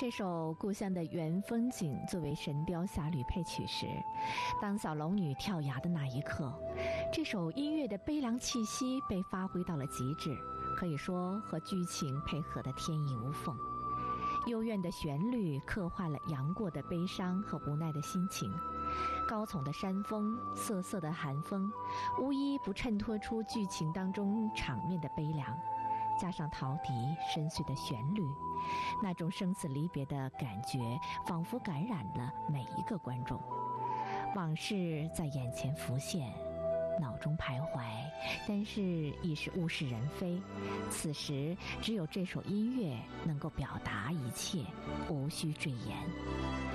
这首《故乡的原风景》作为《神雕侠侣》配曲时，当小龙女跳崖的那一刻，这首音乐的悲凉气息被发挥到了极致，可以说和剧情配合的天衣无缝。幽怨的旋律刻画了杨过的悲伤和无奈的心情，高耸的山峰，瑟瑟的寒风，无一不衬托出剧情当中场面的悲凉。加上陶笛深邃的旋律，那种生死离别的感觉仿佛感染了每一个观众。往事在眼前浮现，脑中徘徊，但是已是物是人非。此时只有这首音乐能够表达一切，无需赘言。